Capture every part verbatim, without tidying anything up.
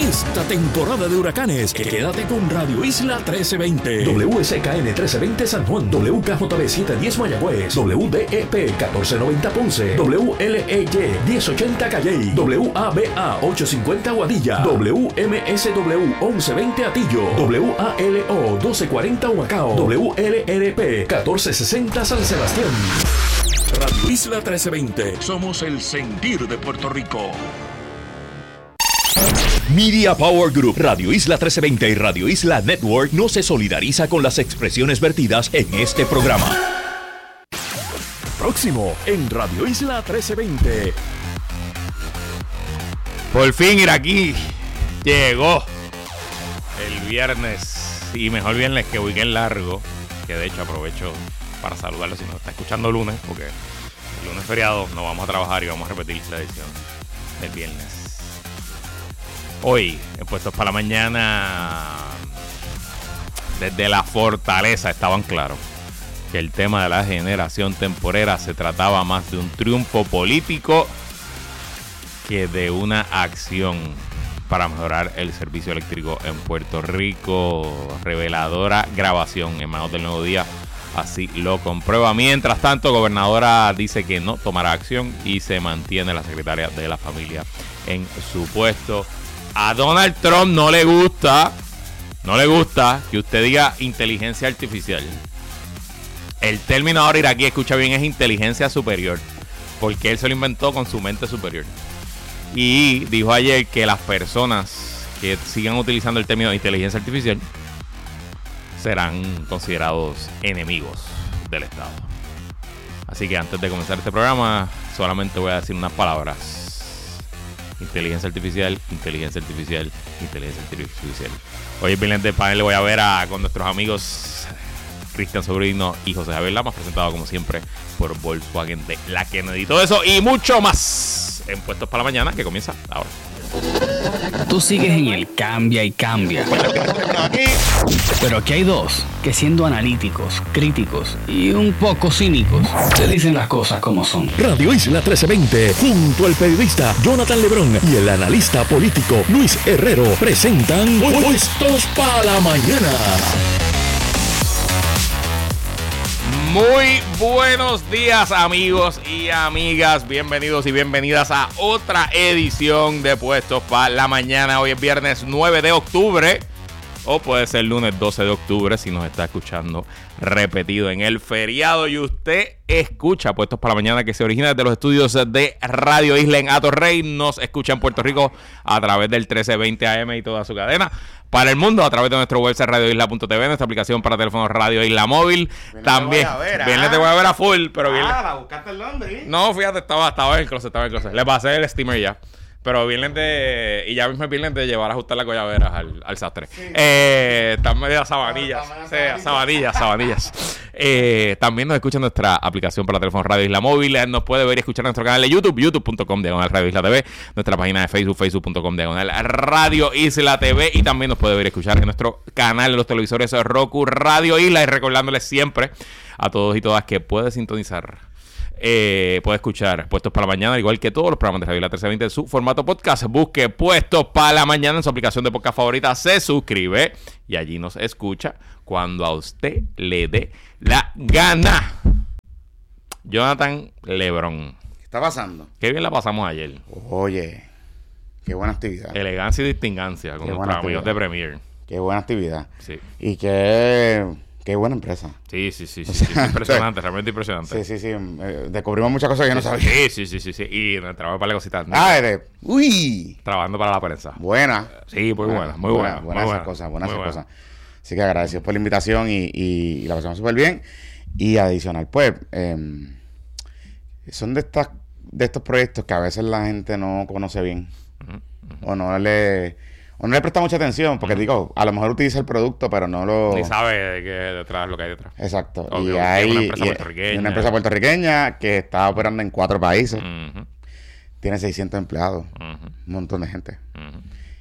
esta temporada de huracanes. Quédate con Radio Isla trece veinte. W S K N trece veinte San Juan. W K J B setecientos diez Mayagüez. W D E P catorce noventa Ponce. W L E Y diez ochenta Calley. W A B A ochocientos cincuenta Guadilla. W M S W once veinte Atillo. W A L O doce cuarenta Humacao. W L R P catorce sesenta San Sebastián. Radio Isla trece veinte. Somos el sentir de Puerto Rico. Media Power Group, Radio Isla trece veinte y Radio Isla Network no se solidariza con las expresiones vertidas en este programa. Próximo en Radio Isla trece veinte. Por fin Iraquí llegó el viernes, y mejor viernes que weekend largo, que de hecho aprovecho para saludarlo si nos está escuchando el lunes, porque el lunes feriado no vamos a trabajar y vamos a repetir la edición del viernes. Hoy, en Puestos para la Mañana, desde la fortaleza estaban claros que el tema de la generación temporera se trataba más de un triunfo político que de una acción para mejorar el servicio eléctrico en Puerto Rico. Reveladora grabación en Manos del Nuevo Día así lo comprueba. Mientras tanto, gobernadora dice que no tomará acción y se mantiene la secretaria de la familia en su puesto. A Donald Trump no le gusta, no le gusta que usted diga inteligencia artificial. El término ahora iraquí, escucha bien, es inteligencia superior, porque él se lo inventó con su mente superior. Y dijo ayer que las personas que sigan utilizando el término de inteligencia artificial serán considerados enemigos del Estado. Así que antes de comenzar este programa, solamente voy a decir unas palabras. Inteligencia artificial, inteligencia artificial, inteligencia artificial. Hoy en Viernes de Panel le voy a ver a con nuestros amigos Cristian Sobrino y José Javier Lamas, presentado como siempre por Volkswagen de la Kennedy. Todo eso y mucho más en Puestos para la Mañana, que comienza ahora. Tú sigues en el cambia y cambia. Pero aquí hay dos que, siendo analíticos, críticos y un poco cínicos, te dicen las cosas como son. Radio Isla trece veinte, junto al periodista Jonathan Lebrón y el analista político Luis Herrero, presentan Puestos para la Mañana. Muy buenos días, amigos y amigas. Bienvenidos y bienvenidas a otra edición de Puestos para la Mañana. Hoy es viernes nueve de octubre, o puede ser lunes doce de octubre si nos está escuchando repetido en el feriado. Y usted escucha Puestos para la Mañana, que se origina desde los estudios de Radio Isla en Atorrey. Nos escucha en Puerto Rico a través del trece veinte A M y toda su cadena. Para el mundo, a través de nuestro website radio isla punto t v, nuestra aplicación para teléfonos Radio Isla Móvil. Bien, también, bien, te voy a ver a full, pero bien. Ah, la buscaste en Londres. No, fíjate, estaba, estaba en el closet, estaba en el closet. Le pasé el steamer ya. Pero bien de... Y ya mismo es bien de llevar a ajustar las collaveras al, al sastre. Sí. Eh, están medio sabanillas. Sí, sabanillas, sabanillas. Eh, también nos escucha en nuestra aplicación para teléfono Radio Isla Móvil. Nos puede ver y escuchar en nuestro canal de YouTube, youtube punto com diagonal Radio Isla T V. Nuestra página de Facebook, facebook punto com diagonal Radio Isla T V. Y también nos puede ver y escuchar en nuestro canal de los televisores Roku Radio Isla. Y recordándoles siempre a todos y todas que puede sintonizar... Eh, puede escuchar Puestos para la Mañana, igual que todos los programas de Radio Isla trece veinte en su formato podcast. Busque Puestos para la Mañana en su aplicación de podcast favorita, se suscribe y allí nos escucha cuando a usted le dé la gana. Jonathan Lebrón, ¿qué está pasando? Qué bien la pasamos ayer. Oye, qué buena actividad. Elegancia y distingancia con nuestros amigos de Premier. Qué buena actividad. Sí. Y qué... Qué buena empresa. Sí, sí, sí, sí, sí, sí. Impresionante, realmente impresionante. Sí, sí, sí. Eh, descubrimos muchas cosas que no sabía. Sí, sí, sí, sí, sí. Y nos trabajamos para la cositas. Ah, eres. Uy. Trabajando para la prensa. Buena. Sí, muy buena, muy buena. Buenas buena esas cosas, buenas esas cosas. Así que agradecido por la invitación y, y, y la pasamos súper bien. Y adicional, pues, eh, son de estas de estos proyectos que a veces la gente no conoce bien. Uh-huh, uh-huh. O no le... O no le presta mucha atención, porque uh-huh. digo, a lo mejor utiliza el producto, pero no lo... Ni sabe de qué detrás, lo que hay detrás. Exacto. Okay, y hay una empresa y, puertorriqueña. Y una empresa puertorriqueña que está operando en cuatro países. Uh-huh. Tiene seiscientos empleados. Uh-huh. Un montón de gente. Uh-huh.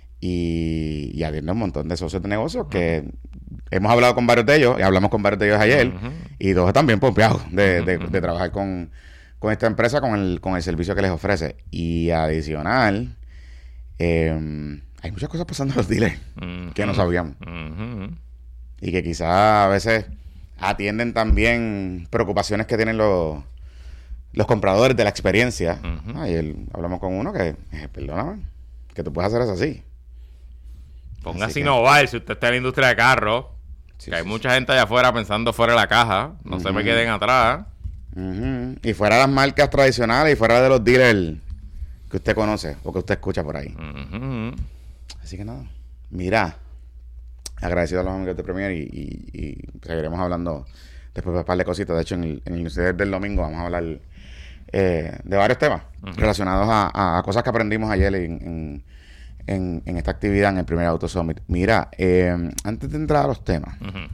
Y, y atiende un montón de socios de negocios uh-huh. que hemos hablado con varios de ellos, y hablamos con varios de ellos ayer, uh-huh. y dos están bien pompeados de, de, uh-huh. de trabajar con, con esta empresa, con el, con el servicio que les ofrece. Y adicional... Eh, hay muchas cosas pasando en los dealers uh-huh. que no sabíamos. Uh-huh. Y que quizás a veces atienden también preocupaciones que tienen los, los compradores de la experiencia. Uh-huh. Ah, y él, hablamos con uno que, eh, perdóname, que tú puedes hacer eso así. Póngase a innovar si usted está en la industria de carros. Sí, que hay sí, mucha sí. gente allá afuera pensando fuera de la caja. No uh-huh. se me queden atrás. Uh-huh. Y fuera de las marcas tradicionales y fuera de los dealers que usted conoce o que usted escucha por ahí. Uh-huh. Así que nada, mira, agradecido a los amigos de Premier y, y, y seguiremos hablando después de un par de cositas. De hecho, en el, en el newsletter del domingo vamos a hablar eh, de varios temas uh-huh. relacionados a, a, a cosas que aprendimos ayer en, en, en, en esta actividad en el Premier Auto Summit. Mira, eh, antes de entrar a los temas, uh-huh.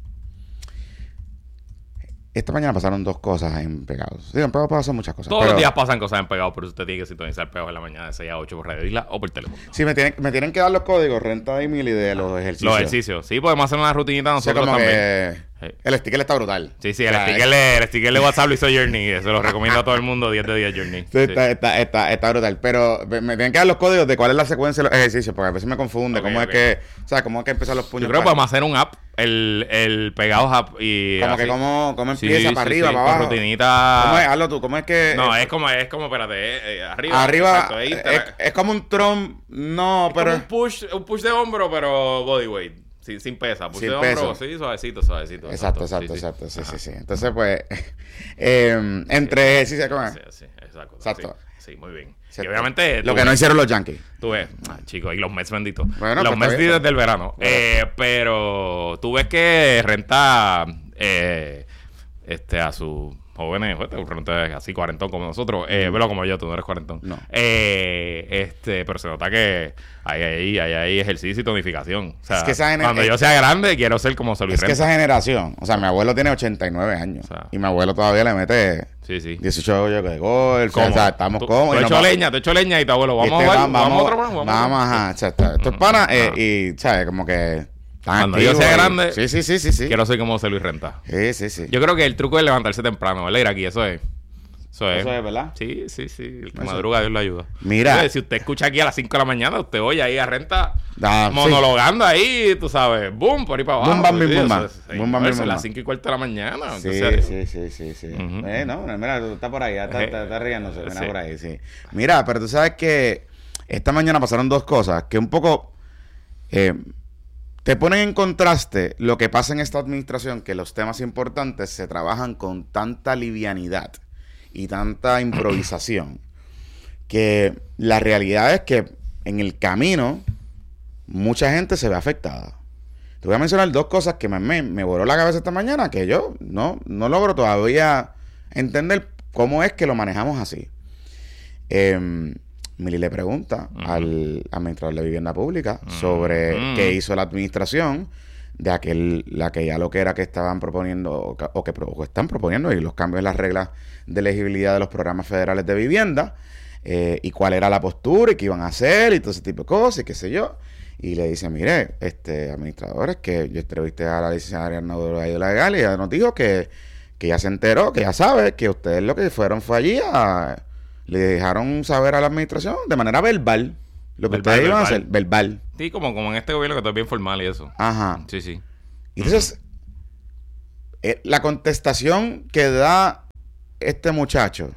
esta mañana pasaron dos cosas en Pegados. Digo, en Pegados pasan muchas cosas. Todos pero... los días pasan cosas en Pegados, pero usted tiene que sintonizar Pegados en la mañana de seis a ocho por Radio Isla o por Telemundo. Sí, me tienen, me tienen que dar los códigos, renta de Emily de los ejercicios. Los ejercicios. Sí, podemos hacer una rutinita nosotros o sea, como también. Que sí. El sticker está brutal. Sí, sí, el, o sea, sticker, es... el sticker de WhatsApp lo hizo Journey. Se lo recomiendo a todo el mundo, diez de diez Journey. Sí, sí. Está, está, está, está brutal. Pero me tienen que dar los códigos de cuál es la secuencia de los ejercicios, porque a veces me confunde. Okay, cómo okay. es que, o sea, cómo es que empiezan los puños. Yo creo que podemos hacer un app, el, el Pegados app y como así. que cómo, cómo empieza sí, para sí, arriba, sí, para abajo. Rutinita. ¿Cómo es? Hazlo tú. ¿Cómo es que...? No, es como, es como, espérate, eh, arriba. Arriba, exacto, ahí, es, es como un Trump, no, es pero... como un push, un push de hombro, pero bodyweight. Sin, sin pesa, push sin de peso. hombro, sí, suavecito, suavecito. Exacto, exacto, sí, exacto, sí, sí, sí, sí. Entonces, pues, eh, entre ejercicios, ¿cómo es? Sí, sí, exacto. Exacto. Sí, sí, muy bien. Exacto. Y obviamente... Lo que ves, no hicieron los Yankees. Tú ves, ah, chicos, y los Mets benditos. Bueno, los pues Mets bien, desde el verano. Bueno. Eh, pero tú ves que renta eh, este, a sus jóvenes, pues, así cuarentón como nosotros, eh, pero como yo, tú no eres cuarentón. No. Eh, este, pero se nota que hay ahí, hay ahí ejercicio y tonificación. O sea, es que esa gener- cuando es, yo sea grande, quiero ser como Solís Es Renta. que esa generación, o sea, mi abuelo tiene ochenta y nueve años. O sea, y mi abuelo todavía le mete sí, sí. dieciocho hoyos de golf. O sea, estamos tú, cómodos. Tú he hecho leña, tú he hecho leña y tu abuelo, vamos este, a vamos, vamos, vamos, otro más, vamos, vamos, ajá, exacto. Esto es pana, eh, y, ¿sabes? Como que... Cuando yo sea grande, sí, sí, sí, sí, sí. quiero ser como José Luis Renta. Sí, sí, sí. Yo creo que el truco es levantarse temprano, ¿verdad? Ir aquí, eso es. Eso es. Eso es, ¿verdad? Sí, sí, sí. El que madruga, Dios lo ayuda. Mira. Entonces, si usted escucha aquí a las cinco de la mañana, usted oye ahí a Renta ah, monologando sí. ahí, tú sabes. Boom, por ahí para abajo. Boom, bam, bim, boom, bam. Boom, bam, bim, a las cinco y cuarto de la mañana. Sí, entonces, sí, sí, sí, sí. Uh-huh. Eh, no, mira, tú estás por ahí, está, está, está riéndose, mira sí. por ahí, sí. Mira, pero tú sabes que esta mañana pasaron dos cosas que un poco eh, te ponen en contraste lo que pasa en esta administración, que los temas importantes se trabajan con tanta livianidad y tanta improvisación, que la realidad es que en el camino mucha gente se ve afectada. Te voy a mencionar dos cosas que me, me, me voló la cabeza esta mañana, que yo no, no logro todavía entender cómo es que lo manejamos así. Eh, Mili le pregunta uh-huh. al administrador de vivienda pública uh-huh. sobre uh-huh. qué hizo la administración de aquel, la que ya lo que era que estaban proponiendo o que, o que o están proponiendo y los cambios en las reglas de elegibilidad de los programas federales de vivienda eh, y cuál era la postura y qué iban a hacer y todo ese tipo de cosas y qué sé yo. Y le dice, mire, este administrador, es que yo entrevisté a la licenciada Ariadna de la Legal y ella nos dijo que, que ya se enteró, que ya sabe que ustedes lo que fueron fue allí a... Le dejaron saber a la administración de manera verbal lo que verbal, ustedes iban verbal. a hacer, verbal. Sí, como, como en este gobierno que todo es bien formal y eso. Ajá. Sí, sí. Entonces, uh-huh. eh, la contestación que da este muchacho,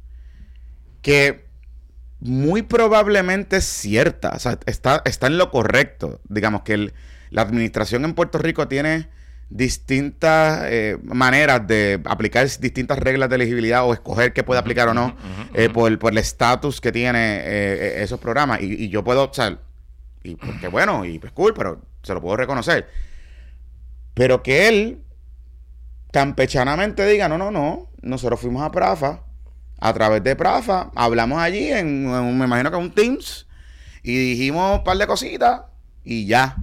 que muy probablemente es cierta, o sea, está, está en lo correcto. Digamos que el, la administración en Puerto Rico tiene distintas eh, maneras de aplicar distintas reglas de elegibilidad o escoger qué puede aplicar uh-huh, o no uh-huh, eh, uh-huh. por, por el estatus que tiene eh, esos programas y, y yo puedo, o sea, y porque bueno, y pues cool, pero se lo puedo reconocer, pero que él campechanamente diga, no, no, no, nosotros fuimos a Prafa, a través de Prafa, hablamos allí en, en me imagino que un Teams y dijimos un par de cositas y ya.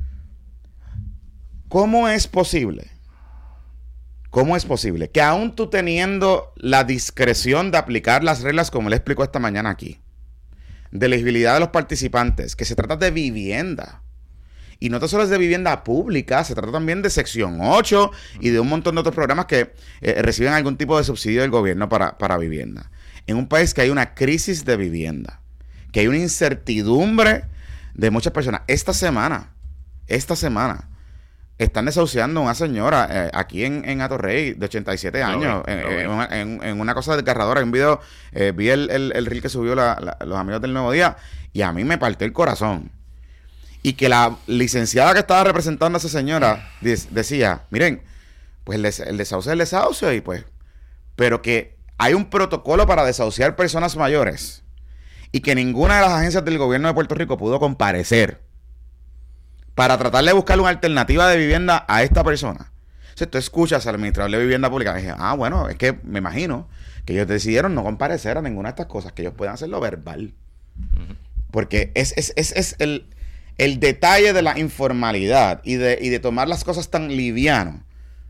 ¿Cómo es posible? ¿Cómo es posible que aún tú teniendo la discreción de aplicar las reglas como le explicó esta mañana aquí, de elegibilidad de los participantes, que se trata de vivienda, y no solo es de vivienda pública, se trata también de sección ocho y de un montón de otros programas que eh, reciben algún tipo de subsidio del gobierno para, para vivienda, en un país que hay una crisis de vivienda, que hay una incertidumbre de muchas personas. Esta semana, esta semana, están desahuciando a una señora eh, aquí en, en Atorrey de ochenta y siete años, en, en, una, en, en una cosa desgarradora. En un video, eh, vi el, el, el reel que subió la, la, los amigos del Nuevo Día y a mí me partió el corazón. Y que la licenciada que estaba representando a esa señora de, decía, miren, pues el, des, el desahucio es el desahucio y pues, pero que hay un protocolo para desahuciar personas mayores y que ninguna de las agencias del gobierno de Puerto Rico pudo comparecer para tratar de buscar una alternativa de vivienda a esta persona. Si tú escuchas al administrador de vivienda pública, dije, ah, bueno, es que me imagino que ellos decidieron no comparecer a ninguna de estas cosas, que ellos puedan hacerlo verbal. Uh-huh. Porque es, es, es, es el, el detalle de la informalidad y de, y de tomar las cosas tan liviano,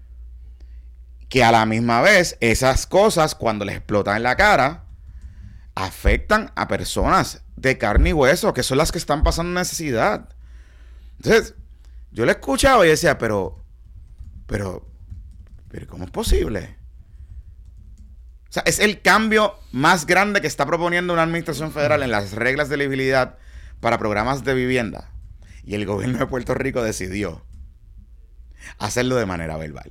que a la misma vez esas cosas, cuando les explotan en la cara, afectan a personas de carne y hueso, que son las que están pasando necesidad. Entonces, yo le escuchaba y decía, pero, pero, pero, ¿cómo es posible? O sea, es el cambio más grande que está proponiendo una administración federal en las reglas de elegibilidad para programas de vivienda. Y el gobierno de Puerto Rico decidió hacerlo de manera verbal.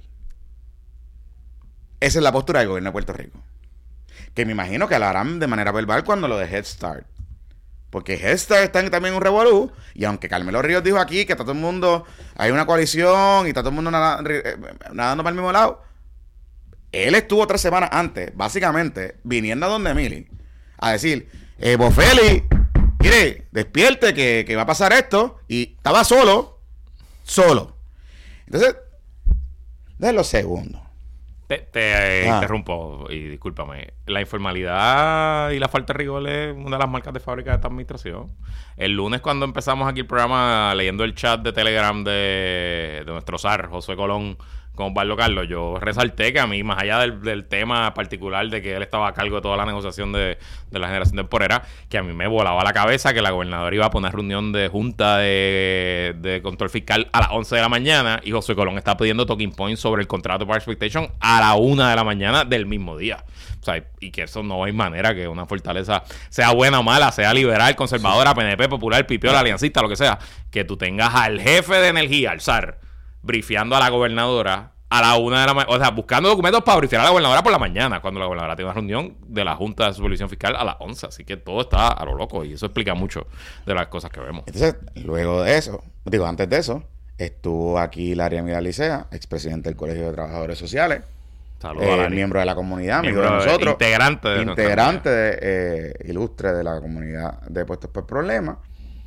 Esa es la postura del gobierno de Puerto Rico. Que me imagino que lo harán de manera verbal cuando lo de Head Start. Porque Head Start está también en un revolú. Y aunque Carmelo Ríos dijo aquí que está todo el mundo, hay una coalición y está todo el mundo nadando, nadando para el mismo lado. Él estuvo tres semanas antes, básicamente, viniendo a donde Mili, a decir, eh, Bofeli, mire, despierte que, que va a pasar esto. Y estaba solo, solo. Entonces, de los segundos. Te, te eh, ah. interrumpo y discúlpame. La informalidad y la falta de rigor es una de las marcas de fábrica de esta administración. El lunes, cuando empezamos aquí el programa, leyendo el chat de Telegram de, de nuestro zar, José Colón, con Osvaldo Carlos, yo resalté que a mí, más allá del, del tema particular de que él estaba a cargo de toda la negociación de, de la generación temporera, que a mí me volaba la cabeza que la gobernadora iba a poner reunión de junta de, de control fiscal a las once de la mañana y José Colón está pidiendo talking points sobre el contrato para expectation a la una de la mañana del mismo día. O sea, y que eso no hay manera que una fortaleza, sea buena o mala, sea liberal, conservadora, P N P, popular, pipiola, aliancista, lo que sea, que tú tengas al jefe de energía, al zar, brifeando a la gobernadora a la una de la mañana, o sea, buscando documentos para brifear a la gobernadora por la mañana, cuando la gobernadora tiene una reunión de la Junta de Supervisión Fiscal a las once, así que todo está a lo loco y eso explica mucho de las cosas que vemos. Entonces, luego de eso, digo, antes de eso, estuvo aquí Laria Miralicea, expresidente del Colegio de Trabajadores Sociales, Saludos eh, a Lari. Miembro de la comunidad, miembro amigo de nosotros, integrante de integrante de, eh, ilustre de la comunidad de Puestos por Problemas,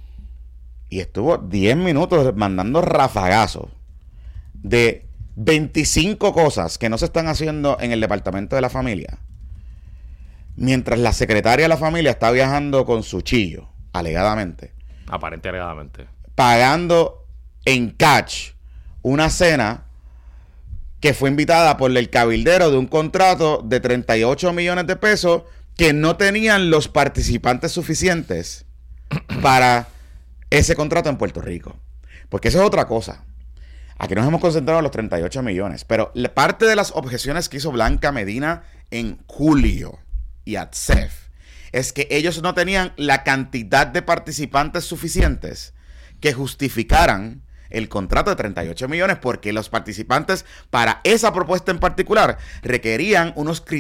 y estuvo diez minutos mandando rafagazos de veinticinco cosas que no se están haciendo en el Departamento de la Familia, mientras la secretaria de la familia está viajando con su chillo, alegadamente. Aparente alegadamente. Pagando en cash una cena que fue invitada por el cabildero de un contrato de treinta y ocho millones de pesos que no tenían los participantes suficientes para ese contrato en Puerto Rico. Porque eso es otra cosa. Aquí nos hemos concentrado en los treinta y ocho millones, pero parte de las objeciones que hizo Blanca Medina en julio y A T S E F es que ellos no tenían la cantidad de participantes suficientes que justificaran el contrato de treinta y ocho millones porque los participantes para esa propuesta en particular requerían unos criterios